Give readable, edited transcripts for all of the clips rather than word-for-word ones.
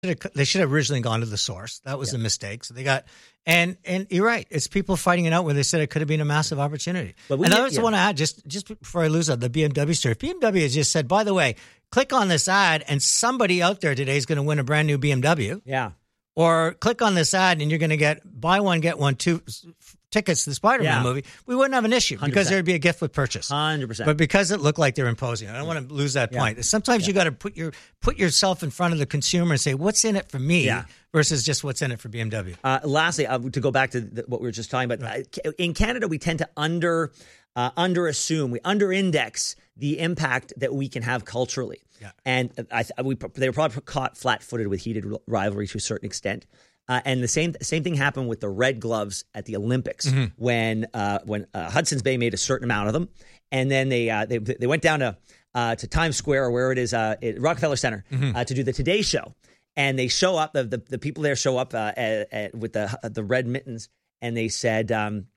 They should have originally gone to the source. That was a mistake. So they got, and you're right. It's people fighting it out where they said it could have been a massive opportunity. And I also want to add, just before I lose that, the BMW story. If BMW has just said, by the way, click on this ad and somebody out there today is going to win a brand new BMW. Yeah. Or click on this ad and you're going to buy one, get one, 2 tickets to the Spider-Man movie, we wouldn't have an issue 100%. because there'd be a gift with purchase. 100%. But because it looked like they're imposing, I don't want to lose that point. Sometimes you got to put yourself in front of the consumer and say, what's in it for me versus just what's in it for BMW. Lastly, to go back to what we were just talking about, in Canada, we tend to underassume, we under-index the impact that we can have culturally. Yeah. And they were probably caught flat-footed with heated rivalry to a certain extent. And the same thing happened with the red gloves at the Olympics when Hudson's Bay made a certain amount of them, and then they went down to Times Square or where it is at Rockefeller Center to do the Today Show, and they show up the people there show up with the red mittens, and they said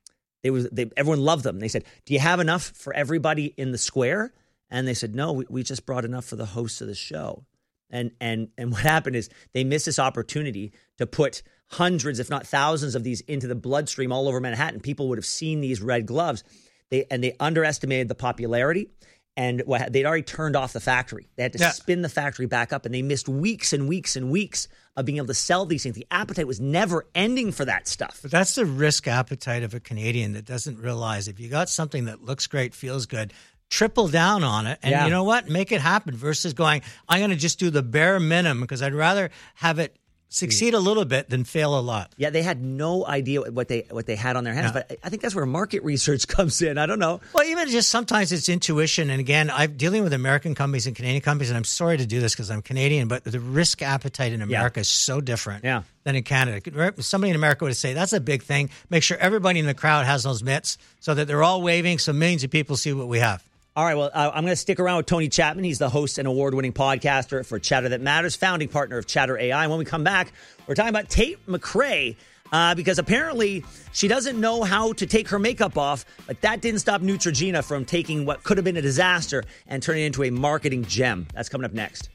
everyone loved them. They said, "Do you have enough for everybody in the square?" And they said, "No, we just brought enough for the host of the show." And what happened is they missed this opportunity to put hundreds, if not thousands, of these into the bloodstream all over Manhattan. People would have seen these red gloves. They underestimated the popularity, and they'd already turned off the factory. They had to spin the factory back up, and they missed weeks and weeks and weeks of being able to sell these things. The appetite was never ending for that stuff. But that's the risk appetite of a Canadian that doesn't realize if you got something that looks great, feels good, triple down on it, and you know what? Make it happen versus going, I'm going to just do the bare minimum because I'd rather have it succeed a little bit than fail a lot. Yeah, they had no idea what they had on their hands, but I think that's where market research comes in. I don't know. Well, even just sometimes it's intuition. And again, I'm dealing with American companies and Canadian companies, and I'm sorry to do this because I'm Canadian, but the risk appetite in America is so different than in Canada. Somebody in America would say, that's a big thing. Make sure everybody in the crowd has those mitts so that they're all waving so millions of people see what we have. All right, well, I'm going to stick around with Tony Chapman. He's the host and award-winning podcaster for Chatter That Matters, founding partner of Chatter AI. And when we come back, we're talking about Tate McRae because apparently she doesn't know how to take her makeup off, but that didn't stop Neutrogena from taking what could have been a disaster and turning it into a marketing gem. That's coming up next.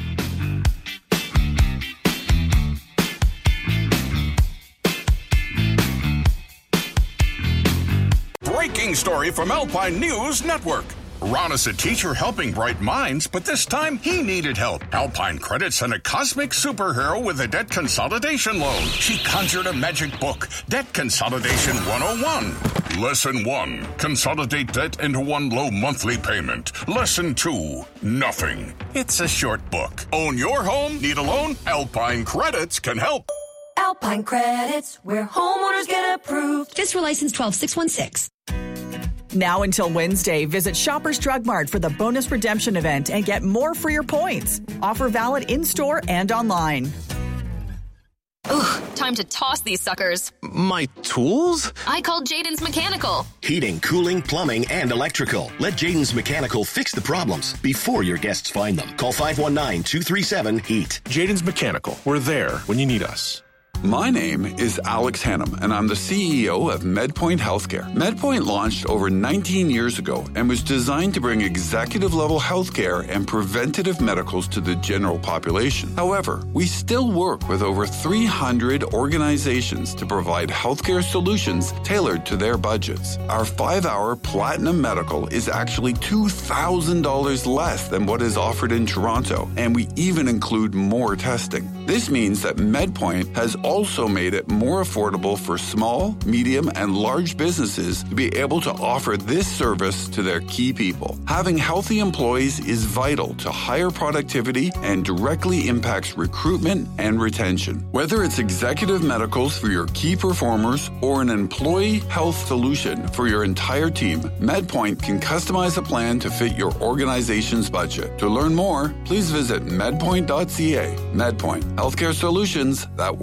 Breaking story from Alpine News Network. Ron is a teacher helping bright minds, but this time he needed help. Alpine Credit sent a cosmic superhero with a debt consolidation loan. She conjured a magic book, Debt Consolidation 101. Lesson 1, consolidate debt into one low monthly payment. Lesson 2, nothing. It's a short book. Own your home? Need a loan? Alpine Credits can help. Alpine Credits, where homeowners get approved. Just for license 12616. Now until Wednesday, visit Shoppers Drug Mart for the bonus redemption event and get more for your points. Offer valid in-store and online. Ugh, time to toss these suckers. My tools? I called Jaden's Mechanical. Heating, cooling, plumbing, and electrical. Let Jaden's Mechanical fix the problems before your guests find them. Call 519-237-HEAT. Jaden's Mechanical. We're there when you need us. My name is Alex Hannum, and I'm the CEO of MedPoint Healthcare. MedPoint launched over 19 years ago and was designed to bring executive-level healthcare and preventative medicals to the general population. However, we still work with over 300 organizations to provide healthcare solutions tailored to their budgets. Our 5-hour Platinum Medical is actually $2,000 less than what is offered in Toronto, and we even include more testing. This means that MedPoint has also made it more affordable for small, medium, and large businesses to be able to offer this service to their key people. Having healthy employees is vital to higher productivity and directly impacts recruitment and retention. Whether it's executive medicals for your key performers or an employee health solution for your entire team, MedPoint can customize a plan to fit your organization's budget. To learn more, please visit medpoint.ca. MedPoint, healthcare solutions that work.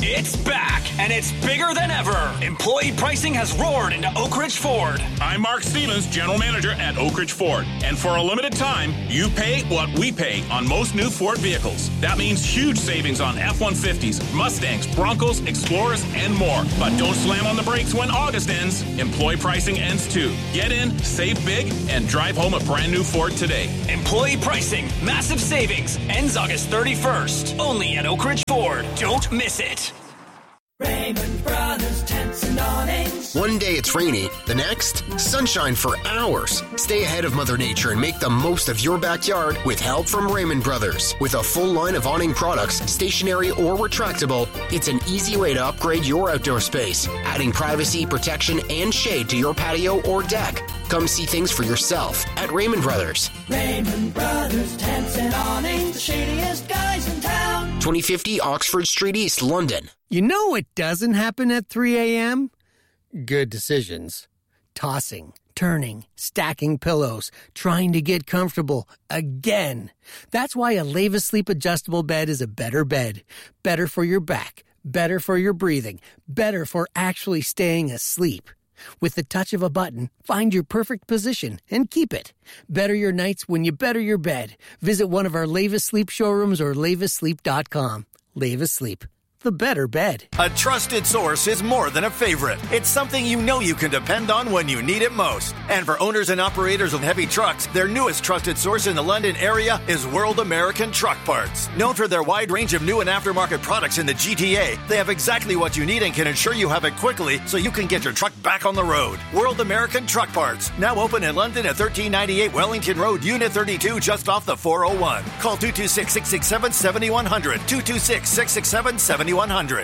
It's back, and it's bigger than ever. Employee pricing has roared into Oak Ridge Ford. I'm Mark Stevens, General Manager at Oak Ridge Ford. And for a limited time, you pay what we pay on most new Ford vehicles. That means huge savings on F-150s, Mustangs, Broncos, Explorers, and more. But don't slam on the brakes when August ends. Employee pricing ends too. Get in, save big, and drive home a brand new Ford today. Employee pricing, massive savings, ends August 31st. Only at Oak Ridge Ford. Don't miss it. Raymond Brothers Tents and Awnings. One day it's rainy, the next, sunshine for hours. Stay ahead of Mother Nature and make the most of your backyard with help from Raymond Brothers. With a full line of awning products, stationary or retractable, it's an easy way to upgrade your outdoor space, adding privacy, protection, and shade to your patio or deck. Come see things for yourself at Raymond Brothers. Raymond Brothers Tents and Awnings, the shadiest guys in town. 2050 Oxford Street East, London. You know what doesn't happen at 3 a.m.? Good decisions. Tossing, turning, stacking pillows, trying to get comfortable again. That's why a Leva Sleep adjustable bed is a better bed. Better for your back, better for your breathing, better for actually staying asleep. With the touch of a button, find your perfect position and keep it. Better your nights when you better your bed. Visit one of our Leva Sleep showrooms or levasleep.com. Leva Sleep, the better bed. A trusted source is more than a favorite. It's something you know you can depend on when you need it most. And for owners and operators of heavy trucks, their newest trusted source in the London area is World American Truck Parts. Known for their wide range of new and aftermarket products in the GTA, they have exactly what you need and can ensure you have it quickly so you can get your truck back on the road. World American Truck Parts, now open in London at 1398 Wellington Road, Unit 32, just off the 401. Call 226-667-7100, 226-667-7100.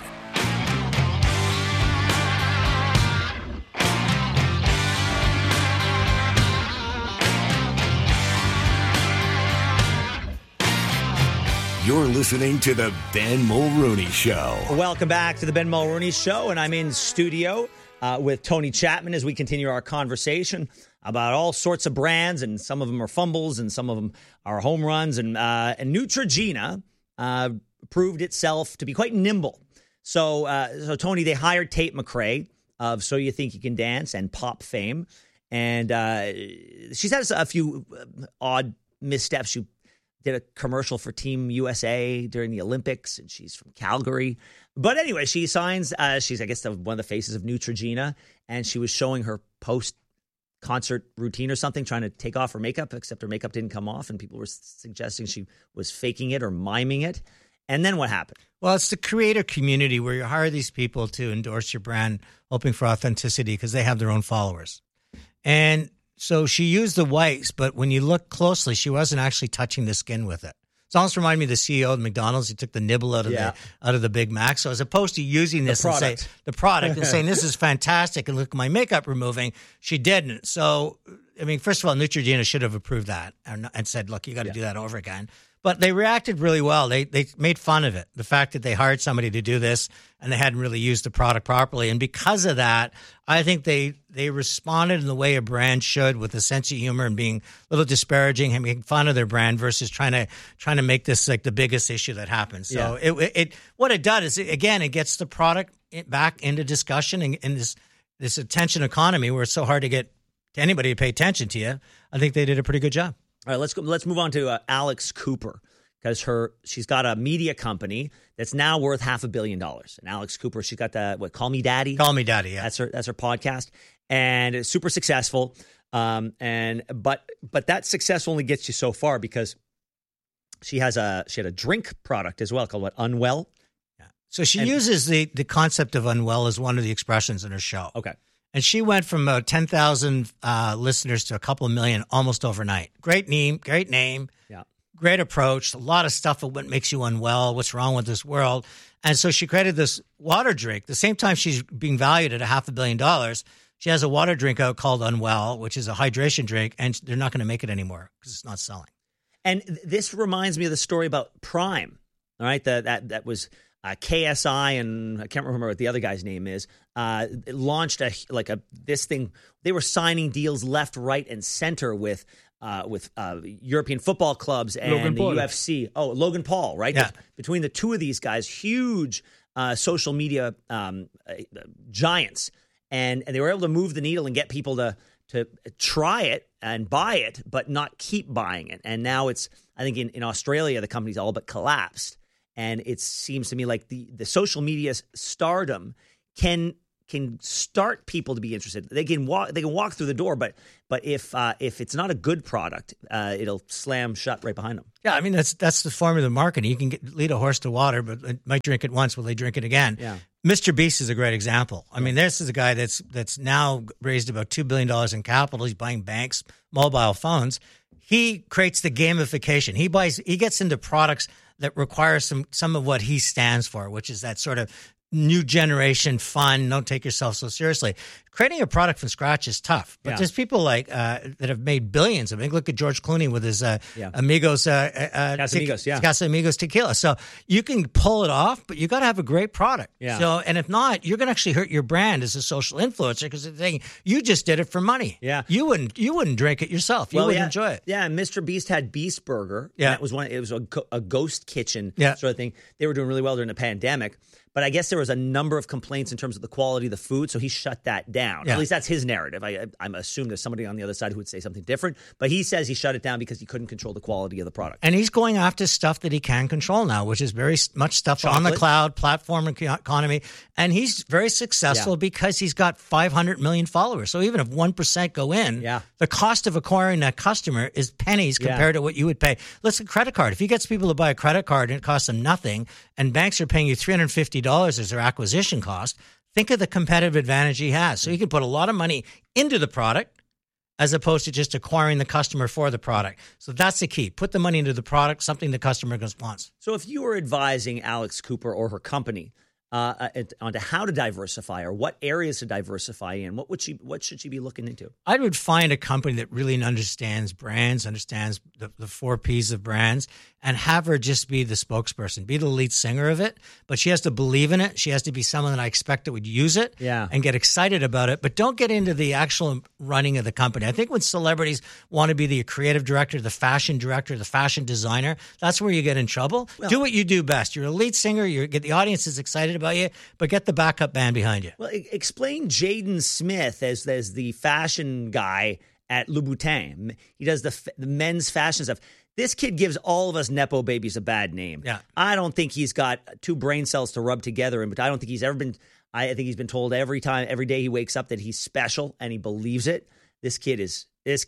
You're listening to the Ben Mulrooney Show. Welcome back to the Ben Mulrooney Show, and I'm in studio with Tony Chapman as we continue our conversation about all sorts of brands, and some of them are fumbles and some of them are home runs, and Neutrogena proved itself to be quite nimble. So Tony, they hired Tate McRae of So You Think You Can Dance and Pop fame, and she's had a few odd missteps. She did a commercial for Team USA during the Olympics, and she's from Calgary. But anyway, she signs. She's, I guess, one of the faces of Neutrogena, and she was showing her post-concert routine or something, trying to take off her makeup, except her makeup didn't come off, and people were suggesting she was faking it or miming it. And then what happened? Well, it's the creator community where you hire these people to endorse your brand, hoping for authenticity because they have their own followers. And so she used the whites, but when you look closely, she wasn't actually touching the skin with it. It's almost reminded me of the CEO of McDonald's. He took the nibble out of the Big Mac. So as opposed to using this and say the product and saying this is fantastic and look at my makeup removing, she didn't. So I mean, first of all, Neutrogena should have approved that and said, look, you got to do that over again. But they reacted really well. They made fun of it, the fact that they hired somebody to do this and they hadn't really used the product properly. And because of that, I think they responded in the way a brand should, with a sense of humor and being a little disparaging and making fun of their brand versus trying to make this like the biggest issue that happens. So what it does is, again, it gets the product back into discussion in this attention economy where it's so hard to get anybody to pay attention to you. I think they did a pretty good job. All right, let's move on to Alex Cooper, because she's got a media company that's now worth $500 million. And Alex Cooper, she's got Call Me Daddy. Call Me Daddy, yeah. That's her podcast, and it's super successful. But that success only gets you so far, because she had a drink product as well called Unwell. Yeah. So she uses the concept of Unwell as one of the expressions in her show. Okay. And she went from 10,000 listeners to a couple of million almost overnight. Great name. Yeah. Great approach. A lot of stuff of what makes you unwell, what's wrong with this world. And so she created this water drink. The same time she's being valued at $500 million, she has a water drink out called Unwell, which is a hydration drink, and they're not going to make it anymore because it's not selling. And this reminds me of the story about Prime. All right, that was KSI, and I can't remember what the other guy's name is, launched this thing. They were signing deals left, right, and center with European football clubs and the UFC. Oh, Logan Paul, right? Yeah. Between the two of these guys, huge social media giants, and they were able to move the needle and get people to try it and buy it, but not keep buying it. And now I think in Australia, the company's all but collapsed. And it seems to me like the social media stardom can start people to be interested. They can walk through the door, but if it's not a good product, it'll slam shut right behind them. Yeah, I mean that's the formula of marketing. You can lead a horse to water, but it might drink it once. Will they drink it again? Yeah. Mr. Beast is a great example. I mean, this is a guy that's now raised about $2 billion in capital. He's buying banks, mobile phones. He creates the gamification. He gets into products that require some of what he stands for, which is that sort of new generation fun, don't take yourself so seriously. Creating a product from scratch is tough, but there's people like that have made billions. I mean, look at George Clooney with his Amigos, Casamigos tequila. So you can pull it off, but you got to have a great product. Yeah. So, and if not, you're going to actually hurt your brand as a social influencer because the thing you just did it for money. Yeah, you wouldn't drink it yourself. You wouldn't enjoy it. Yeah, and Mr. Beast had Beast Burger. Yeah, that was one. It was a ghost kitchen sort of thing. They were doing really well during the pandemic. But I guess there was a number of complaints in terms of the quality of the food, so he shut that down. Yeah. At least that's his narrative. I'm assuming there's somebody on the other side who would say something different. But he says he shut it down because he couldn't control the quality of the product. And he's going after stuff that he can control now, which is very much stuff on the cloud, platform economy. And he's very successful because he's got 500 million followers. So even if 1% go in, the cost of acquiring that customer is pennies compared to what you would pay. Let's say credit card. If he gets people to buy a credit card and it costs them nothing, and banks are paying you $350 as their acquisition cost, think of the competitive advantage he has. So he can put a lot of money into the product as opposed to just acquiring the customer for the product. So that's the key. Put the money into the product, something the customer wants. So if you were advising Alex Cooper or her company onto how to diversify or what areas to diversify in, what should she be looking into? I would find a company that really understands brands, understands the 4 Ps of brands, and have her just be the spokesperson, be the lead singer of it. But she has to believe in it. She has to be someone that I expect that would use it and get excited about it. But don't get into the actual running of the company. I think when celebrities want to be the creative director, the fashion designer, that's where you get in trouble. Well, do what you do best. You're a lead singer. You get the audience is excited about you, but get the backup band behind you. Well, explain Jaden Smith as the fashion guy at Louboutin. He does the men's fashion stuff. This kid gives all of us Nepo babies a bad name. Yeah. I don't think he's got 2 brain cells to rub together, but I don't think he's ever been. I think he's been told every day he wakes up that he's special, and he believes it. This kid is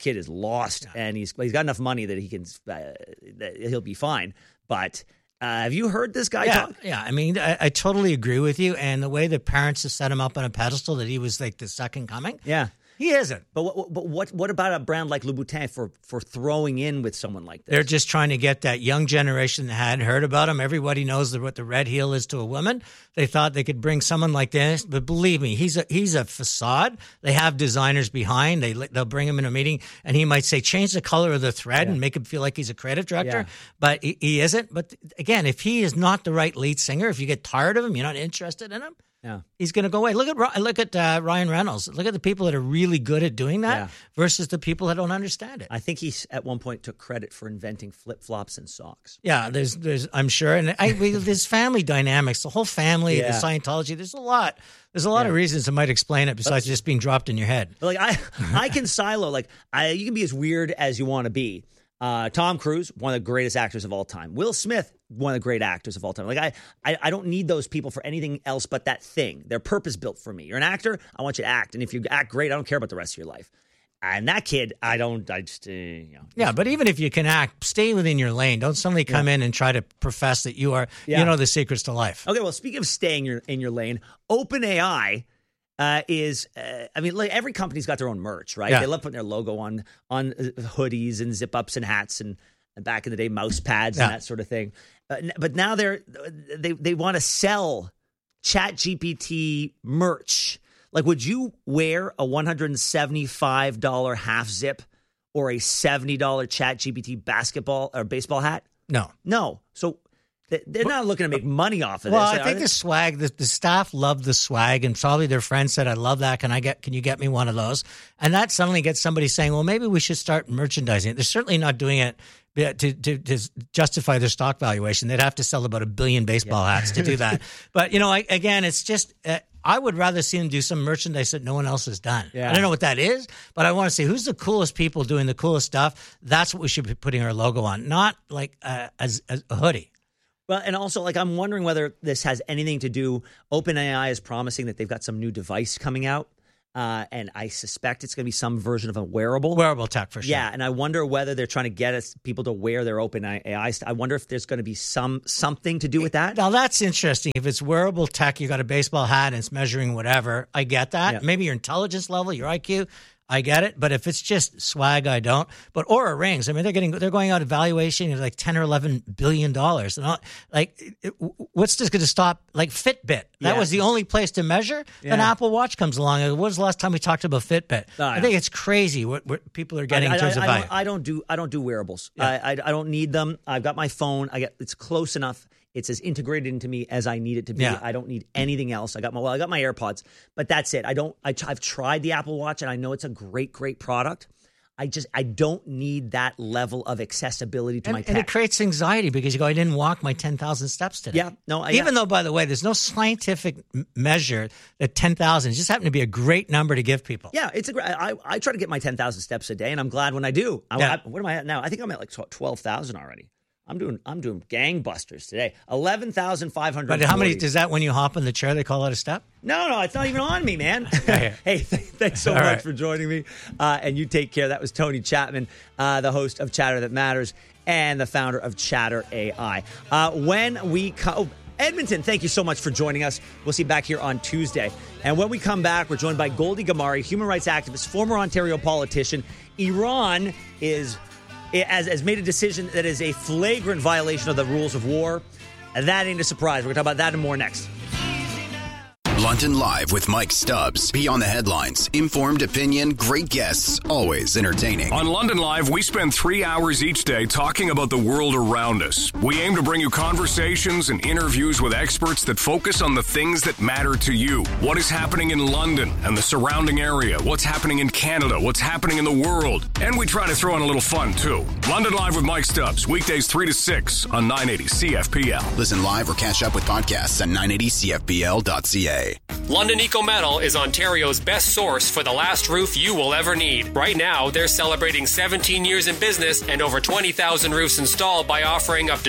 lost, and he's got enough money that he can that he'll be fine. But have you heard this guy talk? Yeah, I mean, I totally agree with you. And the way the parents have set him up on a pedestal that he was like the second coming. Yeah. He isn't. But what about a brand like Louboutin for throwing in with someone like this? They're just trying to get that young generation that hadn't heard about him. Everybody knows what the red heel is to a woman. They thought they could bring someone like this, but believe me, he's a facade. They have designers behind. They'll bring him in a meeting, and he might say, change the color of the thread and make him feel like he's a creative director. But he isn't. But again, if he is not the right lead singer, if you get tired of him, you're not interested in him. Yeah. He's going to go away. Look at Ryan Reynolds. Look at the people that are really good at doing that versus the people that don't understand it. I think he at one point took credit for inventing flip-flops and socks. Yeah, there's I'm sure, and there's family dynamics. The whole family, the Scientology. There's a lot of reasons that might explain it besides just being dropped in your head. Like I can silo. Like you can be as weird as you want to be. Tom Cruise, one of the greatest actors of all time. Will Smith, one of the great actors of all time. Like I don't need those people for anything else but that thing. They're purpose built for me. You're an actor. I want you to act, and if you act great, I don't care about the rest of your life. And that kid, Yeah, but even if you can act, stay within your lane. Don't suddenly come in and try to profess that you are, you know, the secrets to life. Okay, well, speaking of staying in your lane, OpenAI is like every company's got their own merch, right? Yeah. They love putting their logo on hoodies and zip ups and hats and back in the day mouse pads and that sort of thing. But now they want to sell ChatGPT merch. Like, would you wear a $175 half zip or a $70 ChatGPT basketball or baseball hat? No. So they're not looking to make money off of this. Well, I think the swag, the staff loved the swag, and probably their friends said, "I love that. Can you get me one of those?" And that suddenly gets somebody saying, "Well, maybe we should start merchandising it." They're certainly not doing it to justify their stock valuation. They'd have to sell about 1 billion baseball hats to do that. But again, it's just. I would rather see them do some merchandise that no one else has done. Yeah. I don't know what that is, but I want to see who's the coolest people doing the coolest stuff. That's what we should be putting our logo on, not like as a hoodie. Well, and also, I'm wondering whether this has anything to do. OpenAI is promising that they've got some new device coming out. And I suspect it's going to be some version of a wearable tech for sure. Yeah, and I wonder whether they're trying to get people to wear their OpenAI. I wonder if there's going to be something to do with that. Now that's interesting. If it's wearable tech, you got a baseball hat and it's measuring whatever. I get that. Yeah. Maybe your intelligence level, your IQ. I get it, but if it's just swag, I don't. But Oura rings, I mean, they're going out evaluation of like $10 or $11 billion. And what's this going to stop? Like Fitbit, that was the only place to measure. Then Apple Watch comes along. When was the last time we talked about Fitbit? I think it's crazy what people are getting in terms of value. I don't do wearables. Yeah. I don't need them. I've got my phone. It's close enough. It's as integrated into me as I need it to be. Yeah. I don't need anything else. I got my AirPods, but that's it. I've tried the Apple Watch and I know it's a great product. I don't need that level of accessibility to my tech. And it creates anxiety because you go, I didn't walk my 10,000 steps today. Yeah. No. Even though, by the way, there's no scientific measure that 10,000 just happened to be a great number to give people. Yeah. I try to get my 10,000 steps a day and I'm glad when I do. What am I at now? I think I'm at like 12,000 already. I'm doing gangbusters today. 11,500. But how many does that when you hop in the chair? They call it a step? No, it's not even on me, man. Hey, thanks so much for joining me, and you take care. That was Tony Chapman, the host of Chatter That Matters and the founder of Chatter AI. When we come. Edmonton, thank you so much for joining us. We'll see you back here on Tuesday. And when we come back, we're joined by Goldie Gamari, human rights activist, former Ontario politician. Iran has made a decision that is a flagrant violation of the rules of war. And that ain't a surprise. We're going to talk about that and more next. London Live with Mike Stubbs. Beyond the headlines. Informed opinion, great guests, always entertaining. On London Live, we spend 3 hours each day talking about the world around us. We aim to bring you conversations and interviews with experts that focus on the things that matter to you. What is happening in London and the surrounding area? What's happening in Canada? What's happening in the world? And we try to throw in a little fun, too. London Live with Mike Stubbs. Weekdays 3 to 6 on 980 CFPL. Listen live or catch up with podcasts at 980CFPL.ca. London Eco Metal is Ontario's best source for the last roof you will ever need. Right now, they're celebrating 17 years in business and over 20,000 roofs installed by offering up to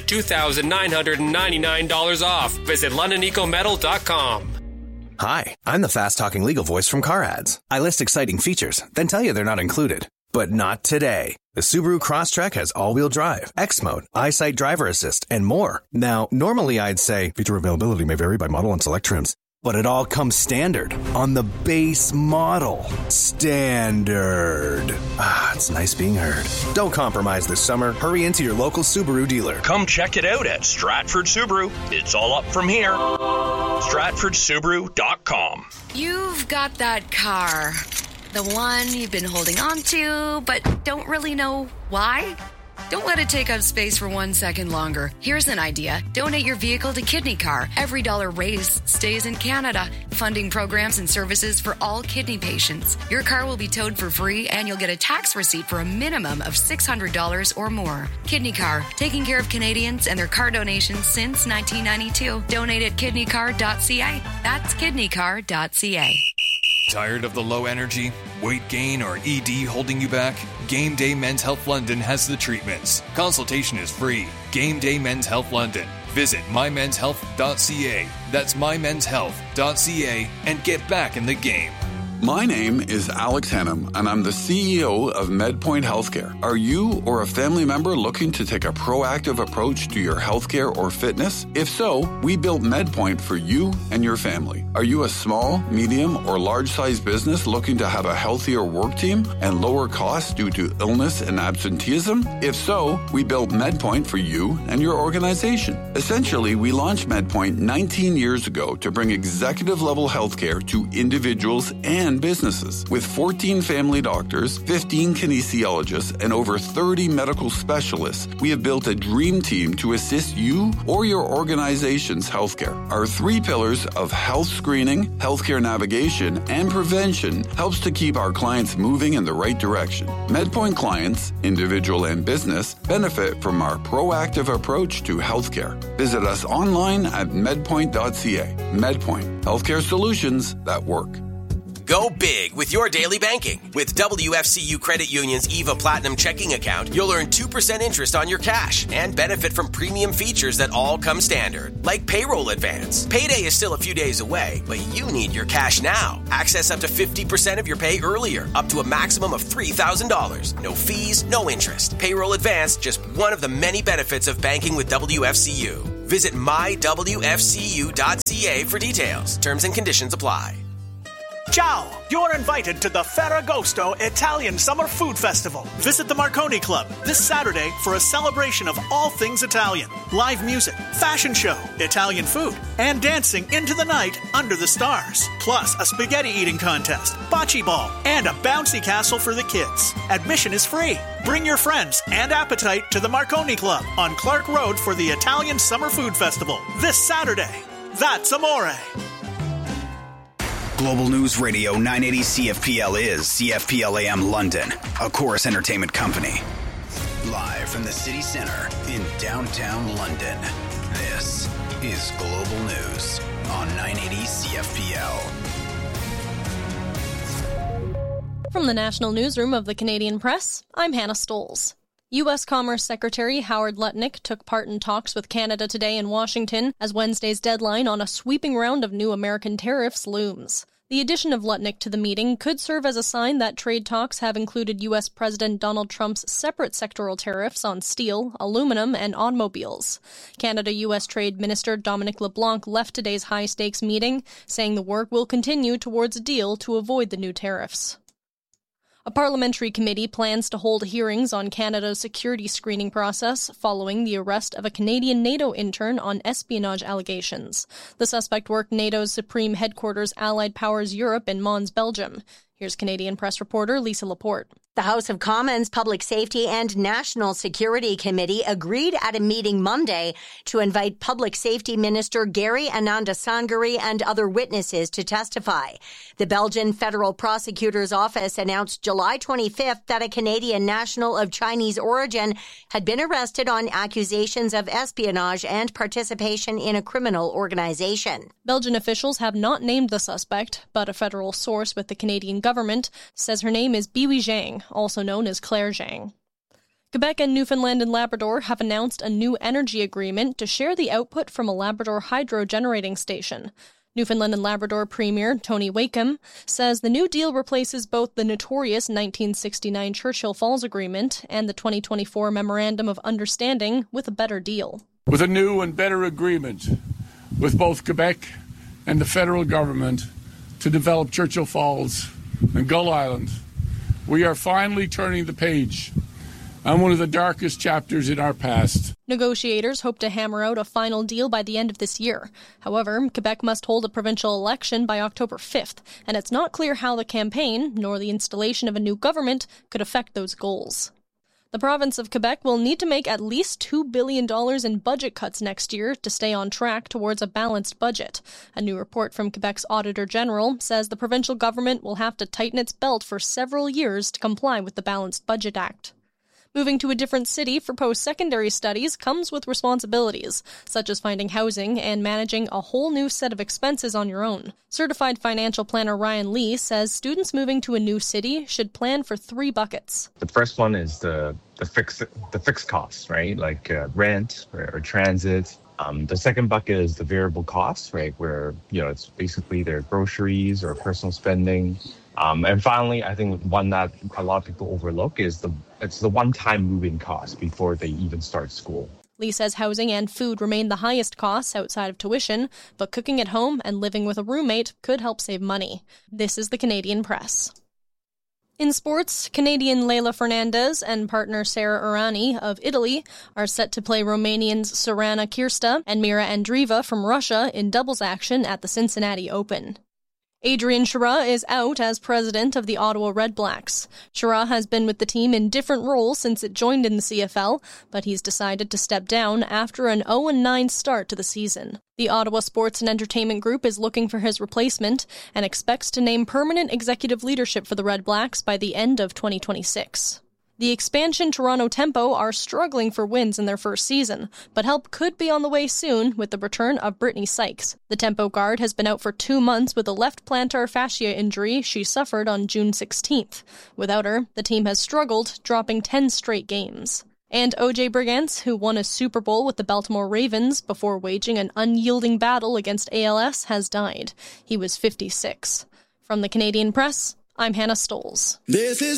$2,999 off. Visit LondonEcoMetal.com. Hi, I'm the fast-talking legal voice from Car Ads. I list exciting features, then tell you they're not included. But not today. The Subaru Crosstrek has all-wheel drive, X-Mode, EyeSight Driver Assist, and more. Now, normally I'd say feature availability may vary by model and select trims. But it all comes standard on the base model. Standard. It's nice being heard. Don't compromise this summer. Hurry into your local Subaru dealer. Come check it out at Stratford Subaru. It's all up from here. StratfordSubaru.com. You've got that car. The one you've been holding on to, but don't really know why? Don't let it take up space for 1 second longer. Here's an idea. Donate your vehicle to Kidney Car. Every dollar raised stays in Canada, funding programs and services for all kidney patients. Your car will be towed for free, and you'll get a tax receipt for a minimum of $600 or more. Kidney Car, taking care of Canadians and their car donations since 1992. Donate at kidneycar.ca. That's kidneycar.ca. Tired of the low energy, weight gain, or ED holding you back? Game Day Men's Health London has the treatments. Consultation is free. Game Day Men's Health London. Visit mymenshealth.ca. That's mymenshealth.ca and get back in the game. My name is Alex Hannum, and I'm the CEO of MedPoint Healthcare. Are you or a family member looking to take a proactive approach to your healthcare or fitness? If so, we built MedPoint for you and your family. Are you a small, medium, or large-sized business looking to have a healthier work team and lower costs due to illness and absenteeism? If so, we built MedPoint for you and your organization. Essentially, we launched MedPoint 19 years ago to bring executive-level healthcare to individuals and and businesses. With 14 family doctors, 15 kinesiologists, and over 30 medical specialists, we have built a dream team to assist you or your organization's healthcare. Our 3 pillars of health screening, healthcare navigation, and prevention helps to keep our clients moving in the right direction. MedPoint clients, individual and business, benefit from our proactive approach to healthcare. Visit us online at medpoint.ca. MedPoint, healthcare solutions that work. Go big with your daily banking. With WFCU Credit Union's EVA Platinum checking account, you'll earn 2% interest on your cash and benefit from premium features that all come standard, like payroll advance. Payday is still a few days away, but you need your cash now. Access up to 50% of your pay earlier, up to a maximum of $3,000. No fees, no interest. Payroll advance, just one of the many benefits of banking with WFCU. Visit mywfcu.ca for details. Terms and conditions apply. Ciao! You're invited to the Ferragosto Italian Summer Food Festival. Visit the Marconi Club this Saturday for a celebration of all things Italian. Live music, fashion show, Italian food, and dancing into the night under the stars. Plus a spaghetti eating contest, bocce ball, and a bouncy castle for the kids. Admission is free. Bring your friends and appetite to the Marconi Club on Clark Road for the Italian Summer Food Festival this Saturday. That's amore. Global News Radio 980 CFPL is CFPL AM London, a Chorus Entertainment company. Live from the city center in downtown London, this is Global News on 980 CFPL. From the National Newsroom of the Canadian Press, I'm Hannah Stoles. U.S. Commerce Secretary Howard Lutnick took part in talks with Canada today in Washington as Wednesday's deadline on a sweeping round of new American tariffs looms. The addition of Lutnick to the meeting could serve as a sign that trade talks have included U.S. President Donald Trump's separate sectoral tariffs on steel, aluminum, and automobiles. Canada-U.S. Trade Minister Dominic LeBlanc left today's high-stakes meeting, saying the work will continue towards a deal to avoid the new tariffs. A parliamentary committee plans to hold hearings on Canada's security screening process following the arrest of a Canadian NATO intern on espionage allegations. The suspect worked NATO's Supreme Headquarters Allied Powers Europe in Mons, Belgium. Here's Canadian press reporter Lisa Laporte. The House of Commons Public Safety and National Security Committee agreed at a meeting Monday to invite Public Safety Minister Gary Anandasangari and other witnesses to testify. The Belgian Federal Prosecutor's Office announced July 25th that a Canadian national of Chinese origin had been arrested on accusations of espionage and participation in a criminal organization. Belgian officials have not named the suspect, but a federal source with the Canadian government says her name is Biwi Zhang, also known as Claire Zhang. Quebec and Newfoundland and Labrador have announced a new energy agreement to share the output from a Labrador hydro generating station. Newfoundland and Labrador Premier Tony Wakeham says the new deal replaces both the notorious 1969 Churchill Falls Agreement and the 2024 Memorandum of Understanding with a better deal. With a new and better agreement with both Quebec and the federal government to develop Churchill Falls and Gull Island, we are finally turning the page on one of the darkest chapters in our past. Negotiators hope to hammer out a final deal by the end of this year. However, Quebec must hold a provincial election by October 5th, and it's not clear how the campaign, nor the installation of a new government, could affect those goals. The province of Quebec will need to make at least $2 billion in budget cuts next year to stay on track towards a balanced budget. A new report from Quebec's Auditor General says the provincial government will have to tighten its belt for several years to comply with the Balanced Budget Act. Moving to a different city for post-secondary studies comes with responsibilities, such as finding housing and managing a whole new set of expenses on your own. Certified financial planner Ryan Lee says students moving to a new city should plan for 3 buckets. The first one is the fixed costs, right? Like rent or transit. The second bucket is the variable costs, right? Where, it's basically their groceries or personal spending. And finally, I think one that a lot of people overlook is it's the one-time moving cost before they even start school. Lee says housing and food remain the highest costs outside of tuition, but cooking at home and living with a roommate could help save money. This is the Canadian Press. In sports, Canadian Leila Fernandez and partner Sara Errani of Italy are set to play Romanians Sorana Kirsta and Mira Andreeva from Russia in doubles action at the Cincinnati Open. Adrian Chara is out as president of the Ottawa Redblacks. Chara has been with the team in different roles since it joined in the CFL, but he's decided to step down after an 0-9 start to the season. The Ottawa Sports and Entertainment Group is looking for his replacement and expects to name permanent executive leadership for the Redblacks by the end of 2026. The expansion Toronto Tempo are struggling for wins in their first season, but help could be on the way soon with the return of Brittany Sykes. The Tempo guard has been out for 2 months with a left plantar fascia injury she suffered on June 16th. Without her, the team has struggled, dropping 10 straight games. And O.J. Brigance, who won a Super Bowl with the Baltimore Ravens before waging an unyielding battle against ALS, has died. He was 56. From the Canadian Press, I'm Hannah Stoles.